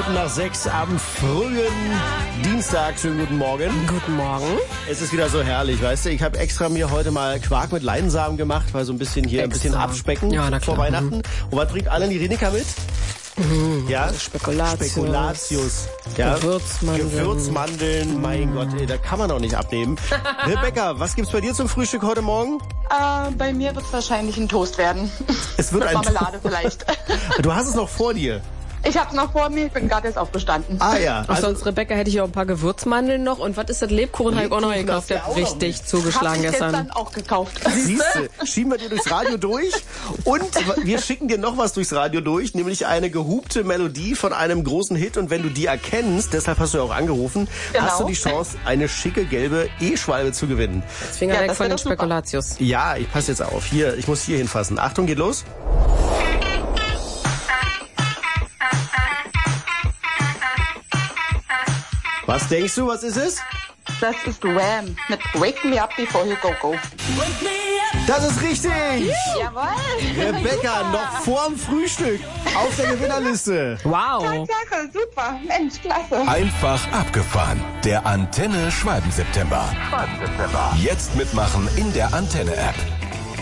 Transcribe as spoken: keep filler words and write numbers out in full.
Minuten nach sechs am frühen Dienstag. Schönen guten Morgen. Guten Morgen. Es ist wieder so herrlich, weißt du. Ich habe extra mir heute mal Quark mit Leinsamen gemacht, weil so ein bisschen hier Extra. ein bisschen abspecken Ja, na vor klar. Weihnachten. Und was bringt Alan die Renika mit? Mhm. Ja, Spekulatius. Spekulatius. Ja. Gewürzmandeln. Gewürzmandeln, mein Gott, ey, da kann man doch nicht abnehmen. Rebecca, was gibt's bei dir zum Frühstück heute Morgen? Äh, bei mir wird es wahrscheinlich ein Toast werden. Es wird Mit ein Marmelade vielleicht. Du hast es noch vor dir. Ich hab's noch vor mir, ich bin gerade erst aufgestanden. Ah ja. Ach, sonst, Rebecca, hätte ich auch ein paar Gewürzmandeln noch. Und was ist das? Lebkuchen habe ich auch noch Lebkuchen gekauft. hast du Der auch hat noch richtig nicht. zugeschlagen Hab ich gestern. gestern auch gekauft. Siehste, schieben wir dir durchs Radio durch und wir schicken dir noch was durchs Radio durch, nämlich eine gehupte Melodie von einem großen Hit und wenn du die erkennst, deshalb hast du ja auch angerufen, Genau. hast du die Chance, eine schicke gelbe E-Schwalbe zu gewinnen. Jetzt Finger Ja, weg das von wär den doch super. Spekulatius. Ja, ich passe jetzt auf. Hier, ich muss hier hinfassen. Achtung, geht los. Was denkst du, was ist es? Das ist Wham mit Wake Me Up Before You Go Go. Das ist richtig! Jawohl. Rebecca, noch vorm Frühstück auf der Gewinnerliste. Wow. Tatsache, super. Mensch, klasse. Einfach abgefahren. Der Antenne Schwalben September. Jetzt mitmachen in der Antenne App.